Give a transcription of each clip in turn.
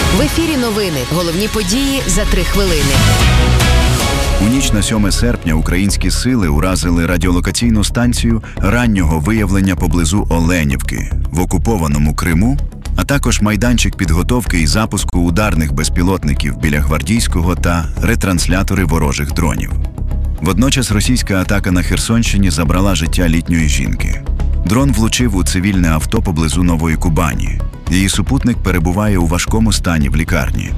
В ефірі новини. Головні події за 3 хвилини. У ніч на 7 серпня українські сили уразили радіолокаційну станцію раннього виявлення поблизу Оленівки в окупованому Криму, а також майданчик підготовки і запуску ударних безпілотників біля Гвардійського та ретранслятори ворожих дронів. Водночас російська атака на Херсонщині забрала життя літньої жінки. Дрон влучив у цивільне авто поблизу Нової Кубані. Її супутник перебуває у важкому стані в лікарні.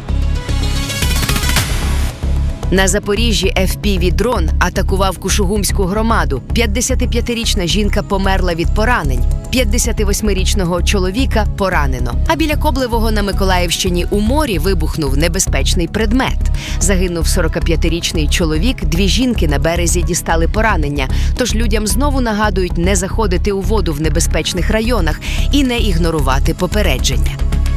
На Запоріжжі FPV-дрон атакував Кушугумську громаду. 55-річна жінка померла від поранень. 58-річного чоловіка поранено. А біля Коблевого на Миколаївщині у морі вибухнув небезпечний предмет. Загинув 45-річний чоловік, 2 жінки на березі дістали поранення. Тож людям знову нагадують не заходити у воду в небезпечних районах і не ігнорувати попередження.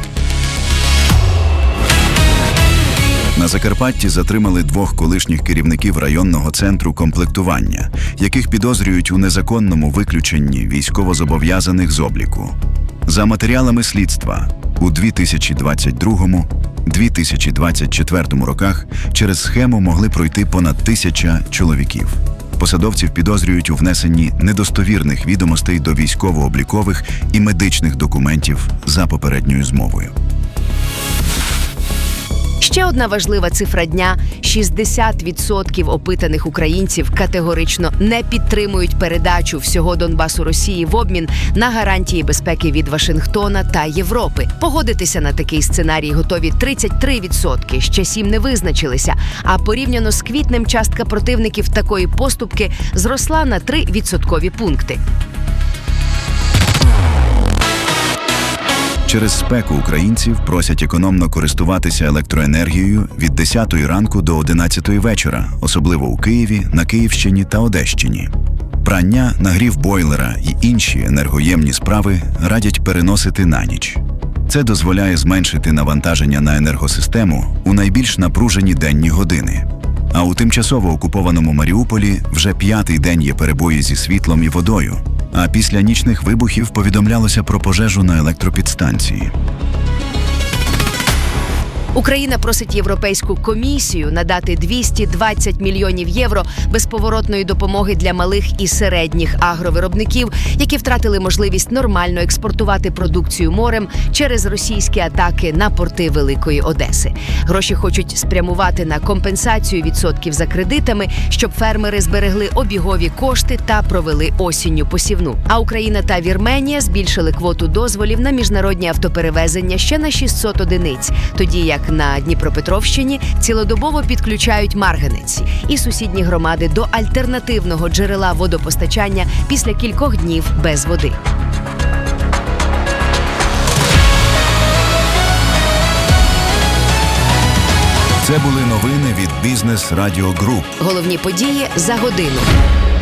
На Закарпатті затримали 2 колишніх керівників районного центру комплектування, яких підозрюють у незаконному виключенні військовозобов'язаних з обліку. За матеріалами слідства, у 2022-2024 роках через схему могли пройти понад 1000 чоловіків. Посадовців підозрюють у внесенні недостовірних відомостей до військово-облікових і медичних документів за попередньою змовою. Ще одна важлива цифра дня – 60% опитаних українців категорично не підтримують передачу всього Донбасу Росії в обмін на гарантії безпеки від Вашингтона та Європи. Погодитися на такий сценарій готові 33%, ще 7% не визначилися, а порівняно з квітнем частка противників такої поступки зросла на 3 відсоткові пункти. Через спеку українців просять економно користуватися електроенергією від 10 ранку до 11 вечора, особливо у Києві, на Київщині та Одещині. Прання, нагрів бойлера і інші енергоємні справи радять переносити на ніч. Це дозволяє зменшити навантаження на енергосистему у найбільш напружені денні години. А у тимчасово окупованому Маріуполі вже 5-й день є перебої зі світлом і водою. А після нічних вибухів повідомлялося про пожежу на електропідстанції. Україна просить Європейську комісію надати 220 мільйонів євро безповоротної допомоги для малих і середніх агровиробників, які втратили можливість нормально експортувати продукцію морем через російські атаки на порти Великої Одеси. Гроші хочуть спрямувати на компенсацію відсотків за кредитами, щоб фермери зберегли обігові кошти та провели осінню посівну. А Україна та Вірменія збільшили квоту дозволів на міжнародні автоперевезення ще на 600 одиниць, тоді як на Дніпропетровщині цілодобово підключають марганець і сусідні громади до альтернативного джерела водопостачання після кількох днів без води. Це були новини від Бізнес Радіо Груп. Головні події за годину.